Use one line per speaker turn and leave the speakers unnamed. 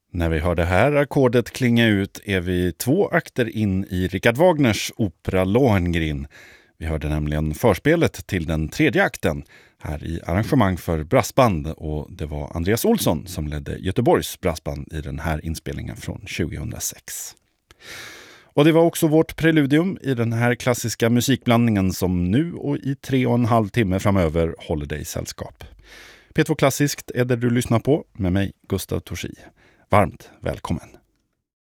När vi hör det här ackordet klinga ut är vi 2 akter in i Richard Wagners opera Lohengrin. Vi hörde nämligen förspelet till den 3:e akten här i arrangemang för brassband, och det var Andreas Olsson som ledde Göteborgs brassband i den här inspelningen från 2006. Och det var också vårt preludium i den här klassiska musikblandningen som nu och i 3,5 timme framöver håller dig sällskap. P2 Klassiskt är det du lyssnar på med mig, Gustav Torsi. Varmt välkommen!